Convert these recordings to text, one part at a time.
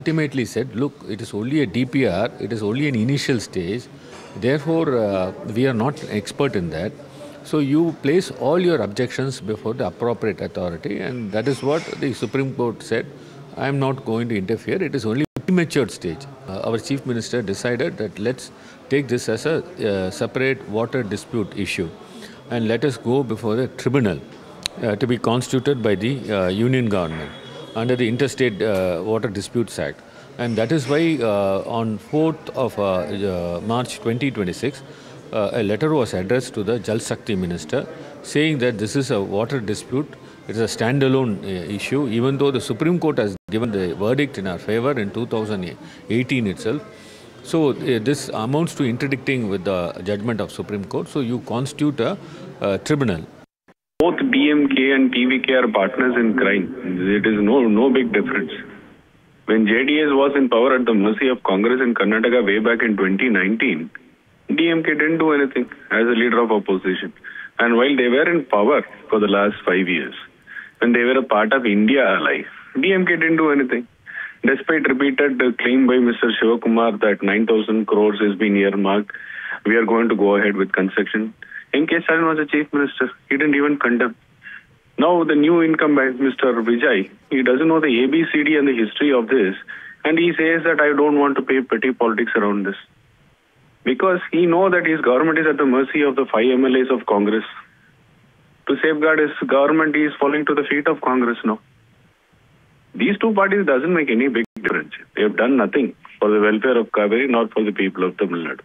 ultimately said, look, it is only a DPR, it is only an initial stage, therefore we are not expert in that. So you place all your objections before the appropriate authority, and that is what the Supreme Court said. I am not going to interfere, it is only a premature stage. Our Chief Minister decided that let's take this as a separate water dispute issue and let us go before the tribunal to be constituted by the Union government under the Interstate Water Disputes Act. And that is why on 4th of March 2026, a letter was addressed to the Jal Shakti Minister saying that this is a water dispute, it is a standalone issue, even though the Supreme Court has given the verdict in our favor in 2018 itself. So this amounts to interdicting with the judgment of Supreme Court. So you constitute a tribunal. Both DMK and TVK are partners in crime. It is no big difference. When JDS was in power at the mercy of Congress in Karnataka way back in 2019, DMK didn't do anything as a leader of opposition. And while they were in power for the last 5 years, when they were a part of India Alliance, DMK didn't do anything. Despite repeated claim by Mr. Shivakumar that 9,000 crores has been earmarked, we are going to go ahead with construction. M.K. Stalin was the chief minister. He didn't even condemn. Now the new incumbent, Mr. Vijay, he doesn't know the ABCD and the history of this, and he says that I don't want to pay petty politics around this. Because he knows that his government is at the mercy of the 5 MLAs of Congress. To safeguard his government, he is falling to the feet of Congress now. These two parties doesn't make any big difference. They have done nothing for the welfare of Kaveri, not for the people of Tamil Nadu.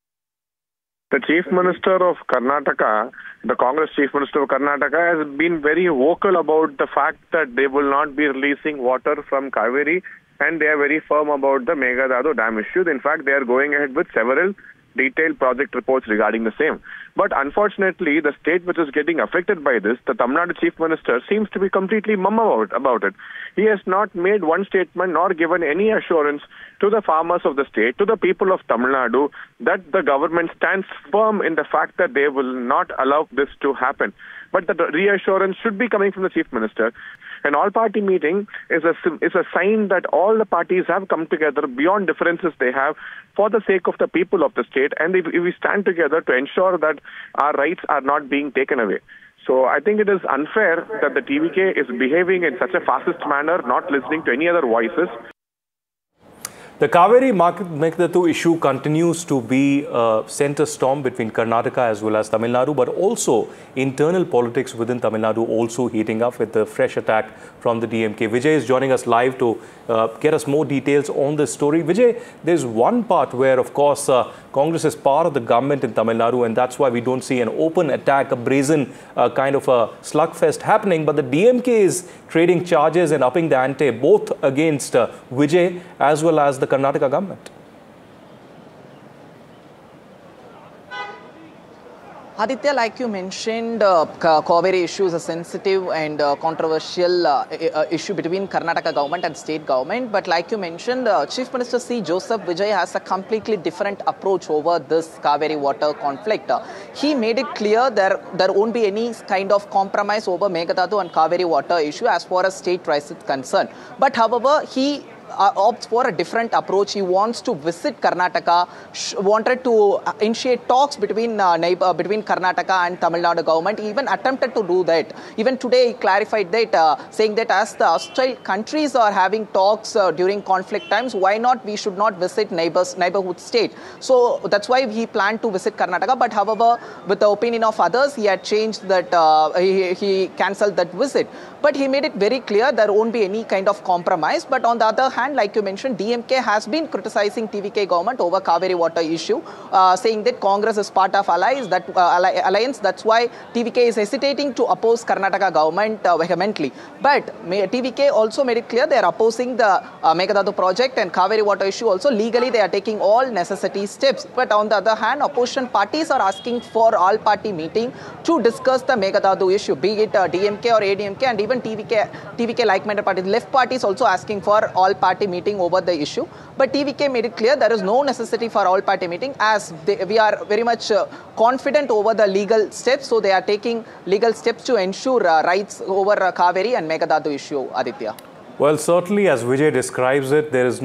The Chief Minister of Karnataka, the Congress Chief Minister of Karnataka, has been very vocal about the fact that they will not be releasing water from Kaveri, and they are very firm about the Meghadattu Dam issue. In fact, they are going ahead with several detailed project reports regarding the same. But unfortunately, the state which is getting affected by this, the Tamil Nadu Chief Minister, seems to be completely mum about it. He has not made one statement nor given any assurance to the farmers of the state, to the people of Tamil Nadu, that the government stands firm in the fact that they will not allow this to happen. But the reassurance should be coming from the Chief Minister. An all-party meeting is a sign that all the parties have come together beyond differences they have for the sake of the people of the state, and if we stand together to ensure that our rights are not being taken away. So I think it is unfair that the TVK is behaving in such a fascist manner, not listening to any other voices. The Kaveri Meghadattu issue continues to be a center storm between Karnataka as well as Tamil Nadu, but also internal politics within Tamil Nadu also heating up with the fresh attack from the DMK. Vijay is joining us live to get us more details on this story. Vijay, there's one part where, of course, Congress is part of the government in Tamil Nadu, and that's why we don't see an open attack, a brazen kind of a slugfest happening. But the DMK is trading charges and upping the ante, both against Vijay as well as the Karnataka government. Aditya, like you mentioned, Kaveri issue is a sensitive and controversial issue between Karnataka government and state government. But like you mentioned, Chief Minister C. Joseph Vijay has a completely different approach over this Kaveri water conflict. He made it clear there won't be any kind of compromise over Meghadattu and Kaveri water issue as far as state rights is concerned. But however, he opts for a different approach. He wants to visit Karnataka, wanted to initiate talks between Karnataka and Tamil Nadu government. He even attempted to do that. Even today he clarified that, saying that as the hostile countries are having talks during conflict times, why not we should not visit neighborhood state. So that's why he planned to visit Karnataka. But however, with the opinion of others, he had changed that, he cancelled that visit. But he made it very clear there won't be any kind of compromise. But on the other hand, like you mentioned, DMK has been criticizing TVK government over Kaveri water issue, saying that Congress is part of alliance. That's why TVK is hesitating to oppose Karnataka government vehemently. But TVK also made it clear they are opposing the Meghadattu project and Kaveri water issue also. Legally, they are taking all necessary steps. But on the other hand, opposition parties are asking for all-party meeting to discuss the Meghadattu issue, be it DMK or ADMK, and even TVK like-minded parties. Left parties also asking for all-party meeting over the issue. But TVK made it clear there is no necessity for all-party meeting, as we are very much confident over the legal steps. So they are taking legal steps to ensure rights over Kaveri and Meghadattu issue, Aditya. Well, certainly as Vijay describes it, there is